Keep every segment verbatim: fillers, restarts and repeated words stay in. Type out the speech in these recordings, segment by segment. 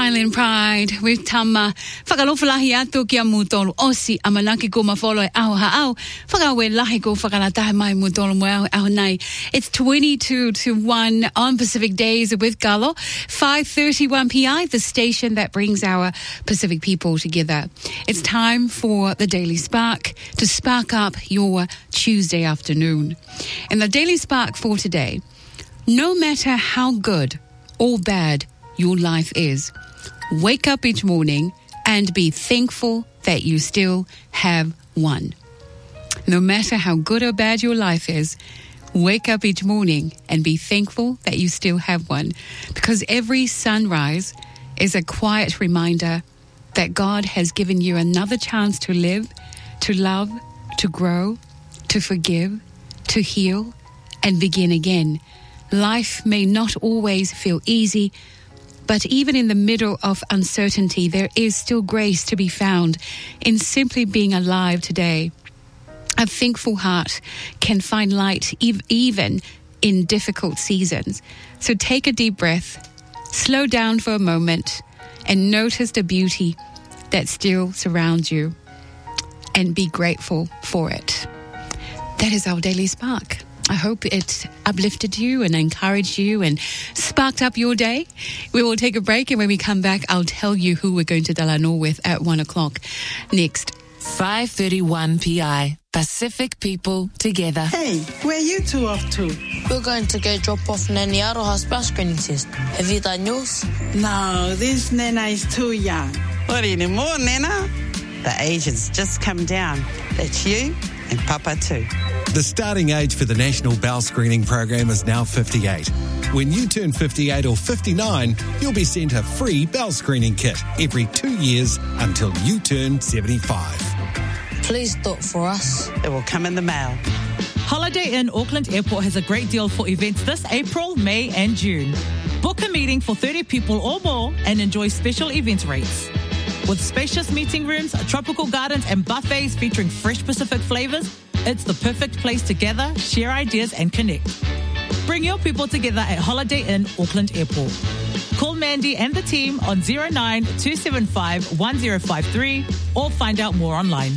Island Pride with tama whakalofalahi atu kia mutolu osi amanaki ko mafolo e aho ha'au whakawe lahi ko whakalatahe mai mutolu mo aho aho nei. It's twenty-two to one on Pacific Days with Galo, five thirty-one P I, the station that brings our Pacific people together. It's time for the Daily Spark to spark up your Tuesday afternoon. And the Daily Spark for today: no matter how good or bad your life is, wake up each morning and be thankful that you still have one. No matter how good or bad your life is, wake up each morning and be thankful that you still have one. Because every sunrise is a quiet reminder that God has given you another chance to live, to love, to grow, to forgive, to heal, and begin again. Life may not always feel easy, but even in the middle of uncertainty, there is still grace to be found in simply being alive today. A thankful heart can find light ev- even in difficult seasons. So take a deep breath, slow down for a moment, and notice the beauty that still surrounds you, and be grateful for it. That is our Daily Spark. I hope it uplifted you and encouraged you and sparked up your day. We will take a break, and when we come back, I'll tell you who we're going to Delano with at one o'clock next. five thirty-one P I, Pacific people together. Hey, where you two off to? We're going to go drop off Nanny Aroha's bell screening test. Have you done yours? No, this Nana is too young. What anymore, Nana? The age has just come down. That's you and Papa too. The starting age for the National Bowel Screening Program is now fifty-eight. When you turn fifty-eight or fifty-nine, you'll be sent a free bowel screening kit every two years until you turn seventy-five. Please do it for us. It will come in the mail. Holiday Inn Auckland Airport has a great deal for events this April, May and June. Book a meeting for thirty people or more and enjoy special event rates. With spacious meeting rooms, tropical gardens and buffets featuring fresh Pacific flavours, it's the perfect place to gather, share ideas and connect. Bring your people together at Holiday Inn Auckland Airport. Call Mandy and the team on zero nine two seven five one zero five three or find out more online.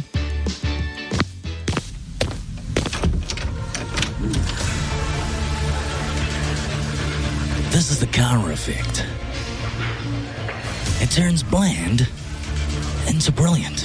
This is the Kara effect. It turns bland into brilliant.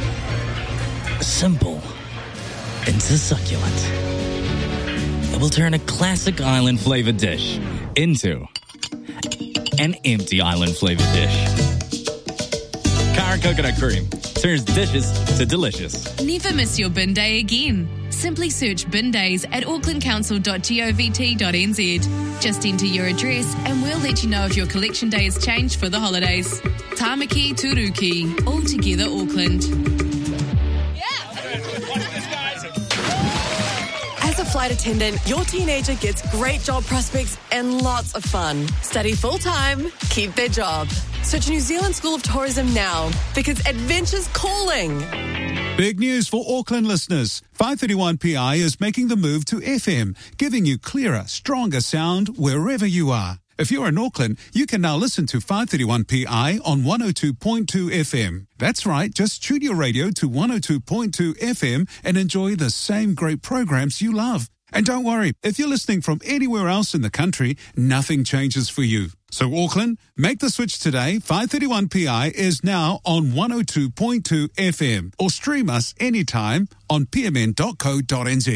Simple into succulent. It will turn a classic island flavored dish into an empty island flavored dish. Kara coconut cream turns dishes to delicious. Never miss your bin day again. Simply search bin days at auckland council dot govt dot n z. Just enter your address and we'll let you know if your collection day has changed for the holidays. Tamaki Turuki, all together Auckland. As a flight attendant, your teenager gets great job prospects and lots of fun. Study full-time, keep their job. Search New Zealand School of Tourism now, because adventure's calling. Big news for Auckland listeners. five thirty-one P I is making the move to F M, giving you clearer, stronger sound wherever you are. If you're in Auckland, you can now listen to five thirty-one P I on one oh two point two F M. That's right, just tune your radio to one oh two point two F M and enjoy the same great programs you love. And don't worry, if you're listening from anywhere else in the country, nothing changes for you. So Auckland, make the switch today. five thirty-one P I is now on one oh two point two F M, or stream us anytime on p m n dot co dot n z.